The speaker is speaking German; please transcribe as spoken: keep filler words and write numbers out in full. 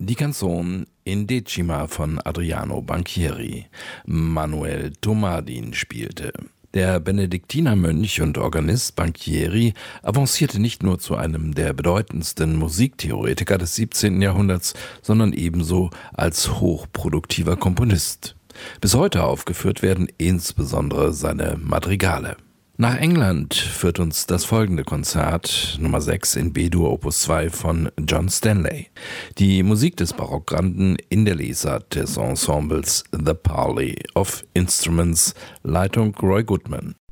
Die Canzone in Decima von Adriano Banchieri. Manuel Tomadin spielte. Der Benediktinermönch und Organist Banchieri avancierte nicht nur zu einem der bedeutendsten Musiktheoretiker des siebzehnten Jahrhunderts, sondern ebenso als hochproduktiver Komponist. Bis heute aufgeführt werden insbesondere seine Madrigale. Nach England führt uns das folgende Konzert Nummer sechs in B-Dur Opus zwei von John Stanley. Die Musik des Barockgranden in der Lesart des Ensembles The Parley of Instruments, Leitung Roy Goodman.